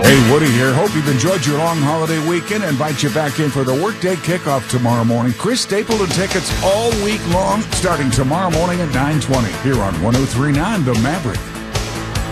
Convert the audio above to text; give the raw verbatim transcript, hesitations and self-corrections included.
Hey, Woody here. Hope you've enjoyed your long holiday weekend. Invite you back in for the workday kickoff tomorrow morning. Chris Stapleton tickets all week long, starting tomorrow morning at nine twenty here on one oh three point nine The Maverick.